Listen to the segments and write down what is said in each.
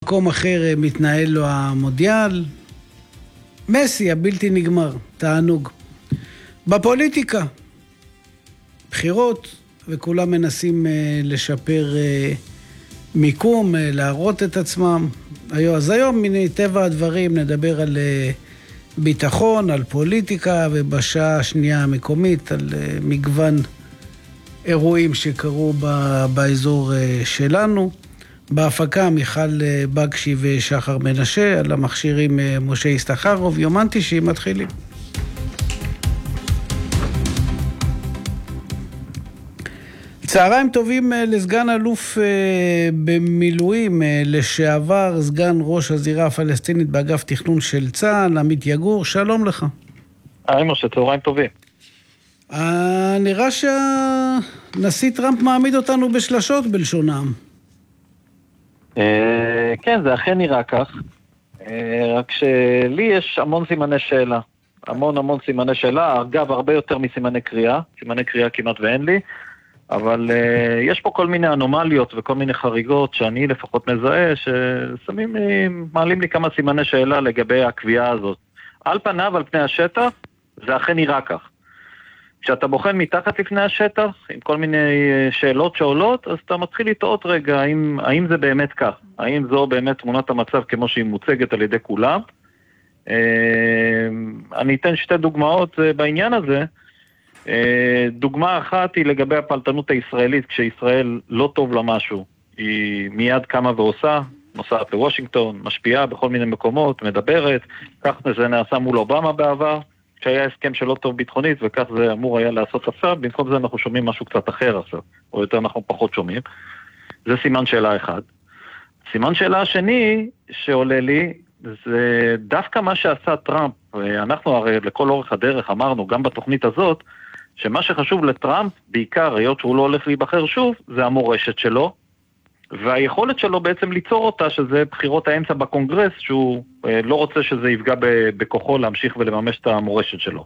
במקום אחר מתנהל לו המונדיאל. מסי, הבלתי נגמר, תענוג. בפוליטיקה, בחירות, וכולם מנסים לשפר מיקום, להראות את עצמם. אז היום מטבע הדברים נדבר על ביטחון, על פוליטיקה, ובשעה השנייה המקומית על מגוון אירועים שקרו באזור שלנו. בהפקה מיכל בגשי ושחר מנשה, על המכשירים משה יסתחרוב. יומן 90 מתחילים. צהריים טובים לסגן אלוף במילואים, לשעבר סגן ראש הזירה הפלסטינית באגף תכנון של צה"ל, עמית יגור, שלום לך. היי משה, צהריים טובים. נראה שהנשיא טראמפ מעמיד אותנו בשלשות בלשונם. כן, זה אכן נראה כך, רק שלי יש המון סימני שאלה, המון סימני שאלה, אגב הרבה יותר מסימני קריאה, סימני קריאה כמעט ואין לי, אבל יש פה כל מיני אנומליות וכל מיני חריגות שאני לפחות מזהה, מעלים לי כמה סימני שאלה לגבי הקביעה הזאת. על פניו, על פני השטח, זה אכן נראה כך. כשאתה בוחן מתחת לפני השטח, עם כל מיני שאלות שעולות, אז אתה מתחיל לטעות רגע, האם זה באמת כך? האם זו באמת תמונת המצב כמו שהיא מוצגת על ידי כולם? אני אתן שתי דוגמאות בעניין הזה. דוגמה אחת היא לגבי הפלטנות הישראלית, כשישראל לא טוב לה משהו, היא מיד קמה ועושה, נוסעת לוושינגטון, משפיעה בכל מיני מקומות, מדברת, כך זה נעשה מול אובמה בעבר, כשהיה הסכם שלא טוב ביטחונית, וכך זה אמור היה לעשות עכשיו, במקום זה אנחנו שומעים משהו קצת אחר עכשיו, או יותר אנחנו פחות שומעים. זה סימן שאלה אחד. סימן שאלה השני שעולה לי, זה דווקא מה שעשה טראמפ, אנחנו הרי לכל אורך הדרך אמרנו, גם בתוכנית הזאת, שמה שחשוב לטראמפ, בעיקר היות שהוא לא הולך להיבחר שוב, זה המורשת שלו, והיכולת שלו בעצם ליצור אותה, שזה בחירות האמצע בקונגרס, שהוא לא רוצה שזה יפגע בכוחו להמשיך ולממש את המורשת שלו.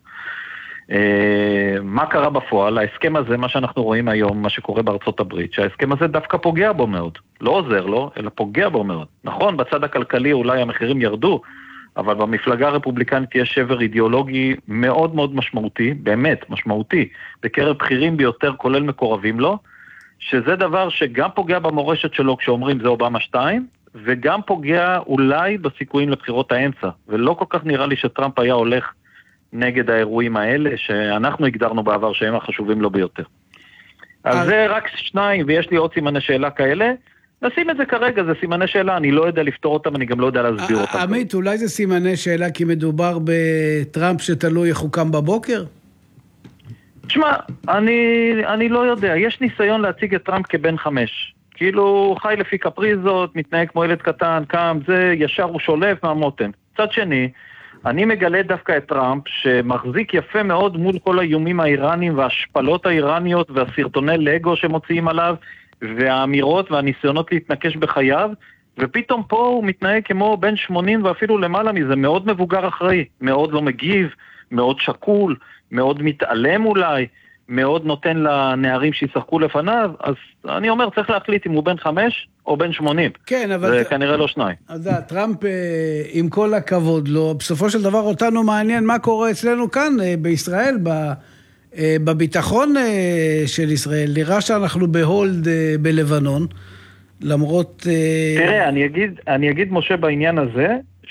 מה קרה בפועל? ההסכם הזה, מה שאנחנו רואים היום, מה שקורה בארצות הברית, שההסכם הזה דווקא פוגע בו מאוד. לא עוזר לו, אלא פוגע בו מאוד. נכון, בצד הכלכלי אולי המחירים ירדו, אבל במפלגה הרפובליקנית יש שבר אידיאולוגי מאוד מאוד משמעותי, באמת משמעותי, בקרב בכירים ביותר כולל מקורבים לו, שזה דבר שגם פוגע במורשת שלו כשאומרים זה אובמה 2, וגם פוגע אולי בסיכויים לבחירות האמצע, ולא כל כך נראה לי שטראמפ היה הולך נגד האירועים האלה, שאנחנו הגדרנו בעבר שהם החשובים לו ביותר. אז זה רק שניים, ויש לי עוד סימני שאלה כאלה, נשים את זה כרגע, זה סימני שאלה, אני לא יודע לפתור אותם, אני גם לא יודע להסביר אותם. עמית, אולי זה סימני שאלה כי מדובר בטראמפ שתלוי איך הוא קם בבוקר? תשמע, אני לא יודע, יש ניסיון להציג את טראמפ כבן 5. כאילו חי לפי קפריזות, מתנהג כמו ילד קטן, קם, זה ישר הוא שולף מהמותן. צד שני, אני מגלה דווקא את טראמפ שמחזיק יפה מאוד מול כל האיומים האיראנים והשפלות האיראניות והסרטוני לגו שמוציאים עליו, והאמירות והניסיונות להתנקש בחייו, ופתאום פה הוא מתנהג כמו בן 80 ואפילו למעלה מזה, מאוד מבוגר אחראי, מאוד לא מגיב, מאוד שקול, מאוד מתעלם אולי, מאוד נותן לנערים שישחקו לפניו, אז אני אומר, צריך להחליט אם הוא בן 5 או בן 80. כן, אבל... זה כנראה לא שניים. אז טראמפ, עם כל הכבוד לו, בסופו של דבר אותנו מעניין מה קורה אצלנו כאן, בישראל, בביטחון של ישראל. נראה שאנחנו בהולד בלבנון, למרות... תראה, אני אגיד משה בעניין הזה,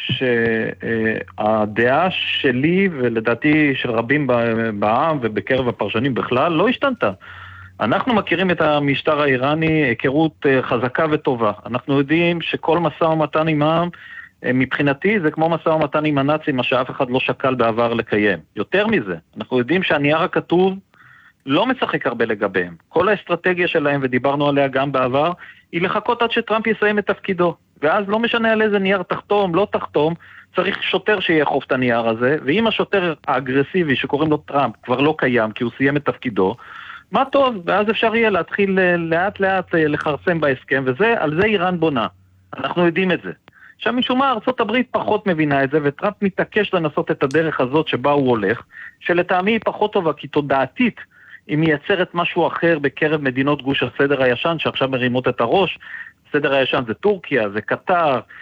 שהדעה שלי ולדעתי של רבים בעם ובקרב הפרשנים בכלל לא השתנתה. אנחנו מכירים את המשטר האיראני היכרות חזקה וטובה. אנחנו יודעים שכל מסע ומתן עימם מבחינתי זה כמו מסע ומתן עם הנאצים, מה שאף אחד לא שקל בעבר לקיים. יותר מזה, אנחנו יודעים שהנייר הכתוב לא משחק הרבה לגביהם. כל האסטרטגיה שלהם, ודיברנו עליה גם בעבר, היא לחכות עד שטראמפ יסיים את תפקידו. ואז לא משנה על איזה נייר תחתום, לא תחתום, צריך שוטר שיחוף את הנייר הזה, ואם השוטר האגרסיבי שקוראים לו טראמפ כבר לא קיים כי הוא סיים את תפקידו, מה טוב, ואז אפשר יהיה להתחיל לאט לאט לחרסם בהסכם, ועל זה איראן בונה. אנחנו יודעים את זה. עכשיו משום מה ארצות הברית פחות מבינה את זה, וטראמפ מתעקש לנסות את הדרך הזאת שבה הוא הולך, שלטעמי היא פחות טובה, כי תודעתית היא מייצרת משהו אחר בקרב מדינות גוש הסדר הישן, שעכשיו מרימות את הראש. הסדר הישן זה טורקיה, זה קטר,